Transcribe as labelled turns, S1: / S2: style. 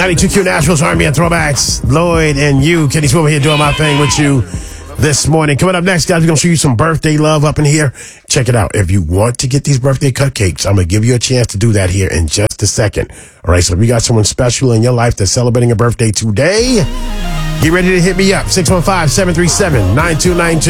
S1: 92Q Nashville's R&B and Throwbacks. Lloyd and you, Kenny Swivel here doing my thing with you this morning. Coming up next, guys, we're going to show you some birthday love up in here. Check it out. If you want to get these birthday cupcakes, I'm going to give you a chance to do that here in just a second. All right, so if you got someone special in your life that's celebrating a birthday today, get ready to hit me up. 615-737-9292.